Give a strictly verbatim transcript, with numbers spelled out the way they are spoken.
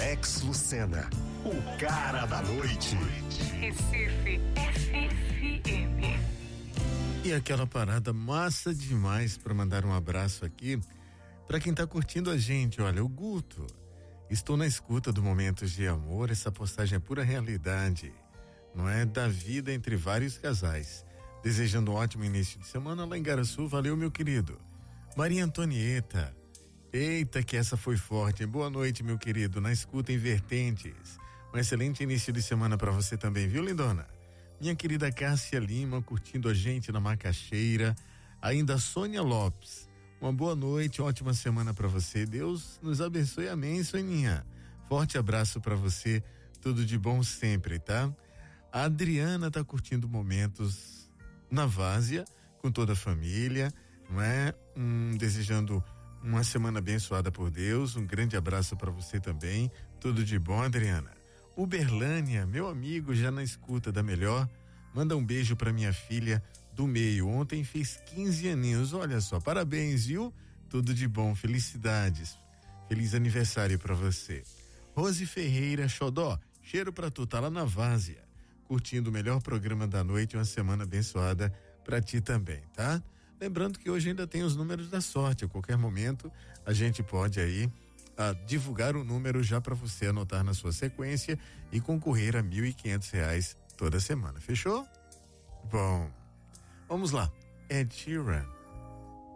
Alex Lucena, o cara da noite. Recife F M. E aquela parada massa demais para mandar um abraço aqui para quem tá curtindo a gente. Olha, o Guto. Estou na escuta do Momentos de Amor. Essa postagem é pura realidade, não é? Da vida entre vários casais. Desejando um ótimo início de semana lá em Garaçu. Valeu, meu querido. Maria Antonieta. Eita, que essa foi forte. Boa noite, meu querido. Na escuta em Vertentes. Um excelente início de semana para você também, viu, lindona? Minha querida Cássia Lima, curtindo a gente na Macaxeira. Ainda Sônia Lopes. Uma boa noite, ótima semana para você. Deus nos abençoe, amém, Soninha. Forte abraço para você, tudo de bom sempre, tá? A Adriana tá curtindo momentos na Várzea, com toda a família, não é? Hum, desejando uma semana abençoada por Deus. Um grande abraço para você também, tudo de bom, Adriana. Uberlânia, meu amigo, já na escuta da melhor, manda um beijo para minha filha do meio, ontem fez quinze aninhos, olha só, parabéns, viu? Tudo de bom, felicidades, feliz aniversário para você. Rose Ferreira, Xodó, cheiro pra tu, tá lá na Várzea, curtindo o melhor programa da noite, uma semana abençoada pra ti também, tá? Lembrando que hoje ainda tem os números da sorte, a qualquer momento a gente pode aí a divulgar o número já para você anotar na sua sequência e concorrer a mil e quinhentos reais toda semana, fechou? Bom, vamos lá, Ed Sheeran.